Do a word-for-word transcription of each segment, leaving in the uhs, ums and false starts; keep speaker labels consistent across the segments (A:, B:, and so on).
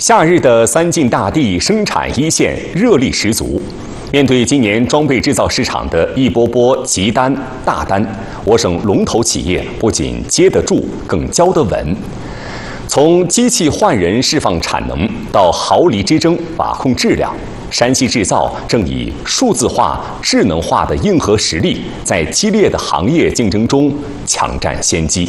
A: 夏日的三晋大地生产一线热力十足。面对今年装备制造市场的一波波急单大单，我省龙头企业不仅接得住，更交得稳。从机器换人释放产能到毫厘之争把控质量，山西制造正以数字化、智能化的硬核实力，在激烈的行业竞争中抢占先机。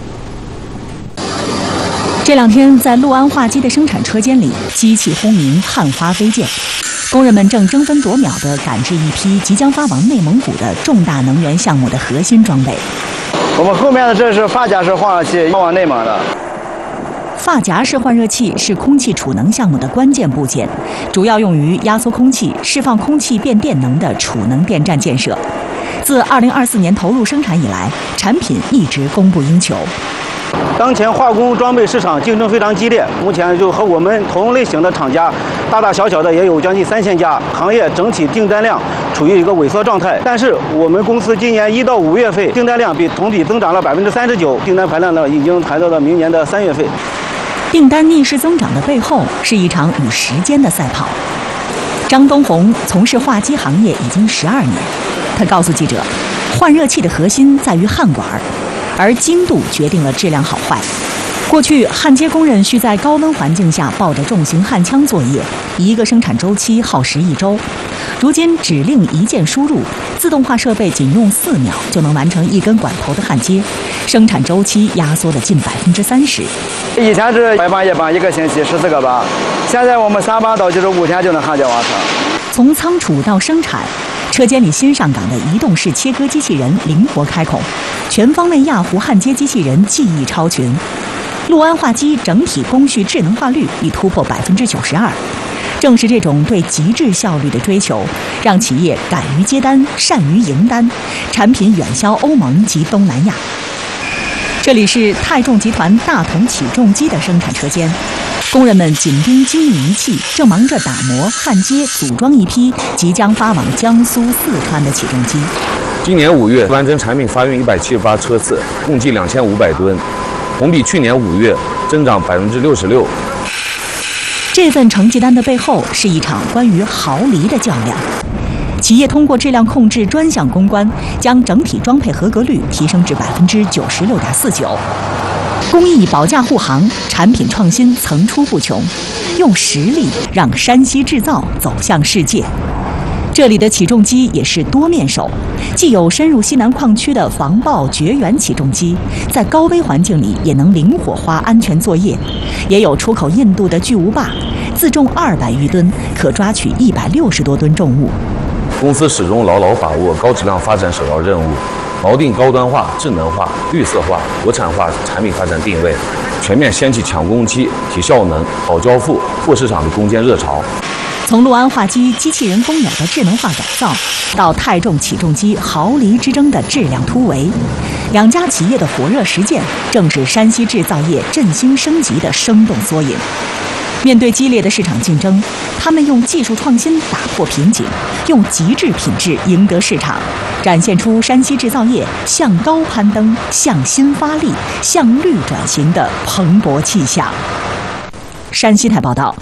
B: 这两天，在六安化机的生产车间里，机器轰鸣，焊花飞溅，工人们正争分夺秒地赶制一批即将发往内蒙古的重大能源项目的核心装备。
C: 我们后面的这是发夹式换热器，发往内蒙的。
B: 发夹式换热器是空气储能项目的关键部件，主要用于压缩空气、释放空气变电能的储能电站建设。自二零二四年投入生产以来，产品一直供不应求。
C: 当前化工装备市场竞争非常激烈，目前就和我们同类型的厂家，大大小小的也有将近三千家，行业整体订单量处于一个萎缩状态。但是我们公司今年一到五月份订单量比同比增长了百分之三十九，订单排量呢已经排到了明年的三月份。
B: 订单逆势增长的背后是一场与时间的赛跑。张东红从事化机行业已经十二年，他告诉记者，换热器的核心在于焊管，而精度决定了质量好坏。过去焊接工人需在高温环境下抱着重型焊枪作业，一个生产周期耗时一周。如今指令一键输入，自动化设备仅用四秒就能完成一根管头的焊接，生产周期压缩了近百分之三十。
C: 以前是白班夜班，一个星期十四个班，现在我们三班到就是五天就能焊接完成。
B: 从仓储到生产，车间里新上岗的移动式切割机器人灵活开孔，全方位压糊焊接机器人技艺超群。六安化机整体工序智能化率已突破百分之九十二。正是这种对极致效率的追求，让企业敢于接单、善于赢单，产品远销欧盟及东南亚。这里是泰重集团大同起重机的生产车间，工人们紧盯精密仪器，正忙着打磨、焊接、组装一批即将发往江苏、四川的起重机。
D: 今年五月，完成产品发运一百七十八车次，共计两千五百吨，同比去年五月增长百分之六十六。
B: 这份成绩单的背后是一场关于毫厘的较量。企业通过质量控制专项攻关，将整体装配合格率提升至百分之九十六点四九。工艺保驾护航，产品创新层出不穷，用实力让山西制造走向世界。这里的起重机也是多面手，既有深入西南矿区的防爆绝缘起重机，在高危环境里也能灵活化安全作业；也有出口印度的巨无霸，自重二百余吨，可抓取一百六十多吨重物。
D: 公司始终牢牢把握高质量发展首要任务，锚定高端化、智能化、绿色化、国产化产品发展定位，全面掀起抢工期、提效能、保交付、拓市场的攻坚热潮。
B: 从六安化机机器人工友的智能化改造，到泰重起重机毫厘之争的质量突围，两家企业的火热实践，正是山西制造业振兴升级的生动缩影。面对激烈的市场竞争，他们用技术创新打破瓶颈，用极致品质赢得市场，展现出山西制造业向高攀登、向新发力、向绿转型的蓬勃气象。山西台报道。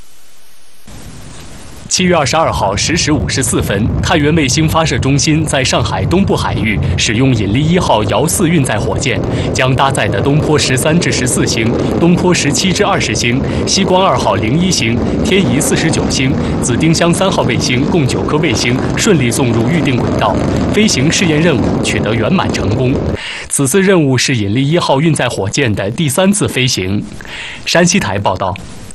E: 七月二十二号十时五十四分，太原卫星发射中心在上海东部海域使用引力一号遥四运载火箭，将搭载的东坡十三至十四星、东坡十七至二十星、西光二号零一星、天仪四十九星、紫丁香三号卫星共九颗卫星顺利送入预定轨道，飞行试验任务取得圆满成功。此次任务是引力一号运载火箭的第三次飞行。山西台报道。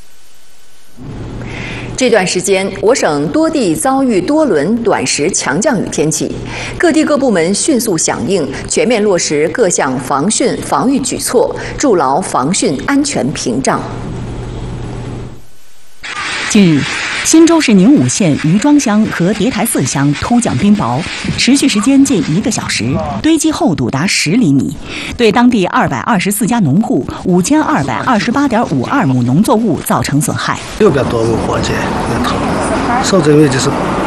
F: 这段时间，我省多地遭遇多轮短时强降雨天气，各地各部门迅速响应，全面落实各项防汛防御举措，筑牢防汛安全屏障。
B: 近日，新州市宁武县余庄乡和叠台寺乡突降冰雹，持续时间近一个小时，堆积厚度达十厘米，对当地二百二十四家农户、五千二百二十八点五二亩农作物造成损害。
G: 六百多亩火疖，受这位就是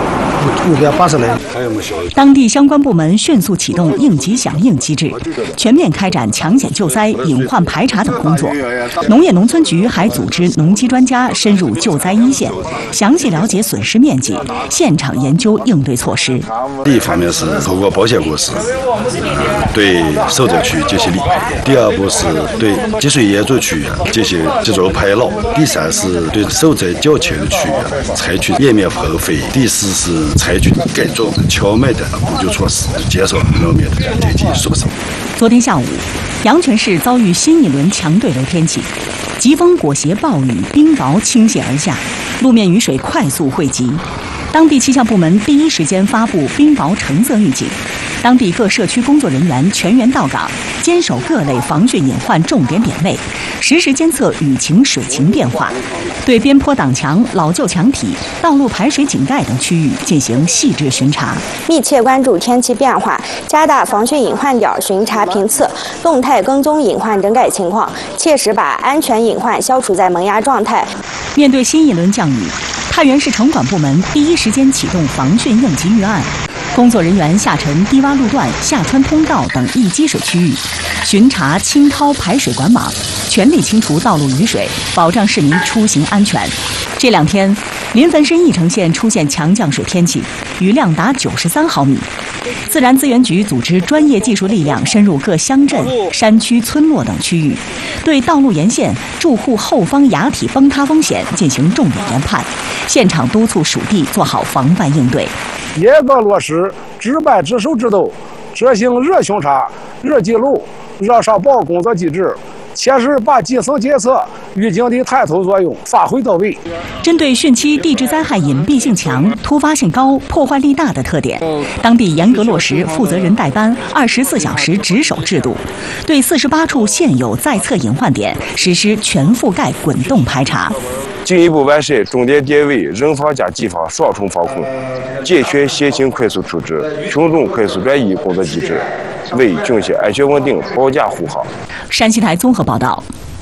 G: 五五百八十来。
B: 当地相关部门迅速启动应急响应机制，全面开展抢险救灾、隐患排查等工作。农业农村局还组织农机专家深入救灾一线，详细了解损失面积，现场研究应对措施。
H: 第一方面是透过保险公司对受灾区进行理赔，第二步是对积水严重区域进行集中排涝，第三是对受灾较轻的区域采取叶面喷飞，第四是采取改种荞麦的补救措施，减少农民的经济损失。
B: 昨天下午，阳泉市遭遇新一轮强对流天气，疾风裹挟暴雨，冰雹倾泻而下，路面雨水快速汇集。当地气象部门第一时间发布冰雹橙色预警，当地各社区工作人员全员到岗，坚守各类防汛隐患重点点位，实时监测雨情水情变化，对边坡挡墙、老旧墙体、道路排水井盖等区域进行细致巡查，
I: 密切关注天气变化，加大防汛隐患点巡查评测，动态跟踪隐患整改情况，切实把安全隐患消除在萌芽状态。
B: 面对新一轮降雨，太原市城管部门第一时间启动防汛应急预案，工作人员下沉低洼路段、下穿通道等易积水区域，巡查清掏排水管网，全力清除道路雨水，保障市民出行安全。这两天，临汾市翼城县出现强降水天气，雨量达九十三毫米。自然资源局组织专业技术力量深入各乡镇、山区、村落等区域，对道路沿线住户后方崖体崩塌风险进行重点研判，现场督促属地做好防范应对。
G: 严格落实值班值守制度，执行热巡查、热记录、热上报工作机制，切实把基层监测预警的探头作用发挥到位。
B: 针对汛期地质灾害隐蔽性强、突发性高、破坏力大的特点，当地严格落实负责人带班、二十四小时值守制度，对四十八处现有在测隐患点实施全覆盖滚动排查。
J: 进一步完善重点点位人防加机防双重防控，健全险情快速处置、群众快速转移工作机制，为浚县安全稳定保驾护航。
B: 山西台综合报道。